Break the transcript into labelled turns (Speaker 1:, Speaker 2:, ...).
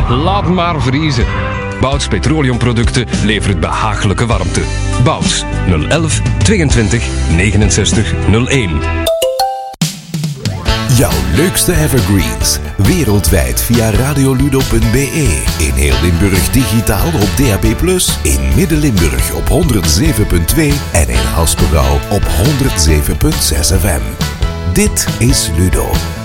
Speaker 1: Laat maar vriezen. Bouts Petroleumproducten levert behagelijke warmte. Bouts 011 22 69 01.
Speaker 2: Jouw leukste evergreens. Wereldwijd via radioludo.be. In heel Limburg digitaal op DAB+. In Midden-Limburg op 107.2. En in Haspengouw op 107.6 FM. Dit is Ludo.